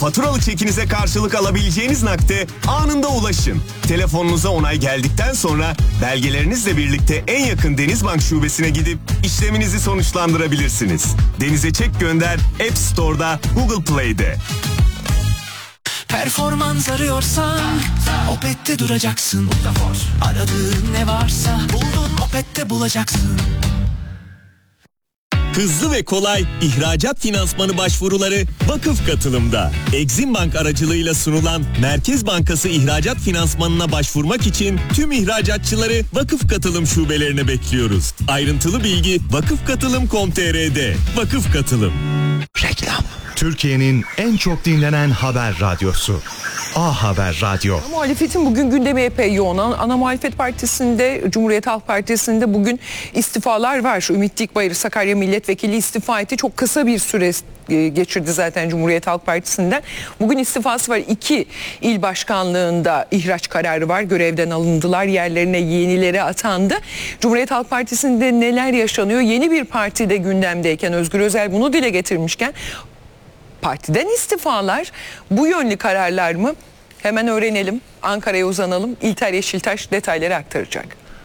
Faturalı çekinize karşılık alabileceğiniz nakde anında ulaşın. Telefonunuza onay geldikten sonra belgelerinizle birlikte en yakın Denizbank şubesine gidip işleminizi sonuçlandırabilirsiniz. Denize çek gönder App Store'da, Google Play'de. Performans arıyorsan Opet'te duracaksın. Aradığın ne varsa buldun Opet'te bulacaksın. Hızlı ve kolay ihracat finansmanı başvuruları Vakıf Katılım'da. Exim Bank aracılığıyla sunulan Merkez Bankası ihracat finansmanına başvurmak için tüm ihracatçıları Vakıf Katılım şubelerine bekliyoruz. Ayrıntılı bilgi vakıfkatılım.com.tr'de. Vakıf Katılım. Reklam. Türkiye'nin en çok dinlenen haber radyosu. A Haber Radyo. Muhalefetin bugün gündemi epey yoğun. Ana Muhalefet Partisi'nde, Cumhuriyet Halk Partisi'nde bugün istifalar var. Ümit Dikbayır Sakarya Milletvekili istifa etti. Çok kısa bir süre geçirdi zaten Cumhuriyet Halk Partisi'nden. Bugün istifası var. 2 il başkanlığında ihraç kararı var. Görevden alındılar. Yerlerine yenileri atandı. Cumhuriyet Halk Partisi'nde neler yaşanıyor? Yeni bir partide gündemdeyken Özgür Özel bunu dile getirmişken partiden istifalar bu yönlü kararlar mı? Hemen öğrenelim. Ankara'ya uzanalım. İlter Yeşiltaş detayları aktaracak.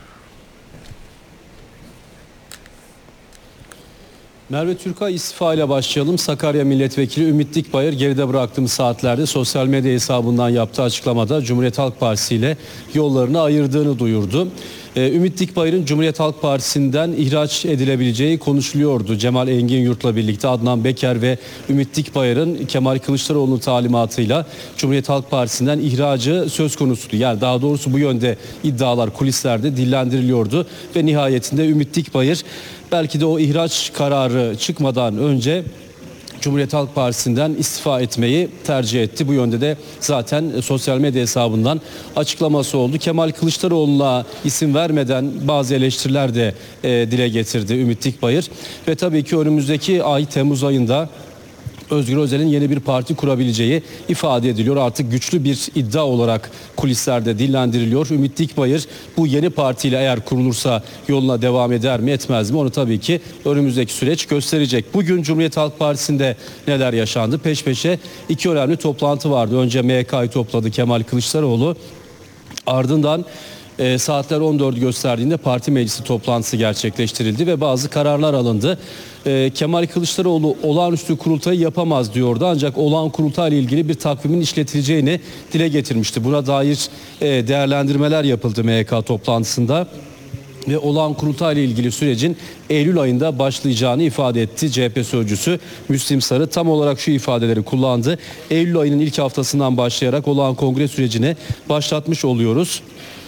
Merve Türkay istifa ile başlayalım. Sakarya Milletvekili Ümit Dikbayır geride bıraktığımız saatlerde sosyal medya hesabından yaptığı açıklamada Cumhuriyet Halk Partisi ile yollarını ayırdığını duyurdu. Ümit Dikbayır'ın Cumhuriyet Halk Partisi'nden ihraç edilebileceği konuşuluyordu. Cemal Engin Yurt'la birlikte Adnan Beker ve Ümit Dikbayır'ın Kemal Kılıçdaroğlu'nun talimatıyla Cumhuriyet Halk Partisi'nden ihracı söz konusuydu. Yani daha doğrusu bu yönde iddialar kulislerde dillendiriliyordu ve nihayetinde Ümit Dikbayır belki de o ihraç kararı çıkmadan önce Cumhuriyet Halk Partisi'nden istifa etmeyi tercih etti. Bu yönde de zaten sosyal medya hesabından açıklaması oldu. Kemal Kılıçdaroğlu'na isim vermeden bazı eleştiriler de dile getirdi Ümit Dikbayır. Ve tabii ki önümüzdeki ay Temmuz ayında Özgür Özel'in yeni bir parti kurabileceği ifade ediliyor. Artık güçlü bir iddia olarak kulislerde dillendiriliyor. Ümit Dikbayır bu yeni partiyle eğer kurulursa yoluna devam eder mi etmez mi onu tabii ki önümüzdeki süreç gösterecek. Bugün Cumhuriyet Halk Partisi'nde neler yaşandı? Peş peşe 2 önemli toplantı vardı. Önce MYK'yı topladı Kemal Kılıçdaroğlu. Ardından saatler 14 gösterdiğinde parti meclisi toplantısı gerçekleştirildi ve bazı kararlar alındı. Kemal Kılıçdaroğlu olağanüstü kurultayı yapamaz diyordu ancak olağan kurultayla ilgili bir takvimin işletileceğini dile getirmişti. Buna dair değerlendirmeler yapıldı MYK toplantısında ve olağan kurultayla ilgili sürecin Eylül ayında başlayacağını ifade etti CHP sözcüsü Müslim Sarı. Tam olarak şu ifadeleri kullandı. Eylül ayının ilk haftasından başlayarak olağan kongre sürecine başlatmış oluyoruz.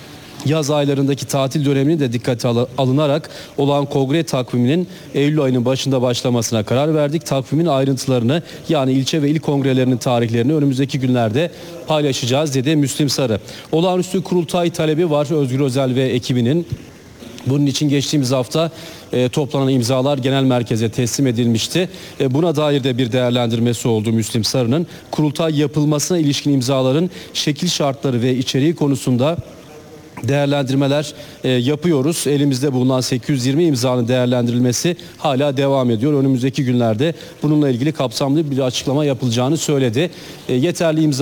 Yaz aylarındaki tatil dönemini de dikkate alınarak olağan kongre takviminin Eylül ayının başında başlamasına karar verdik. Takvimin ayrıntılarını yani ilçe ve il kongrelerinin tarihlerini önümüzdeki günlerde paylaşacağız dedi Müslim Sarı. Olağanüstü kurultay talebi var Özgür Özel ve ekibinin. Bunun için geçtiğimiz hafta toplanan imzalar genel merkeze teslim edilmişti. Buna dair de bir değerlendirmesi oldu Müslim Sarı'nın. Kurultay yapılmasına ilişkin imzaların şekil şartları ve içeriği konusunda değerlendirmeler yapıyoruz. Elimizde bulunan 820 imzanın değerlendirilmesi hala devam ediyor. Önümüzdeki günlerde bununla ilgili kapsamlı bir açıklama yapılacağını söyledi. Yeterli imza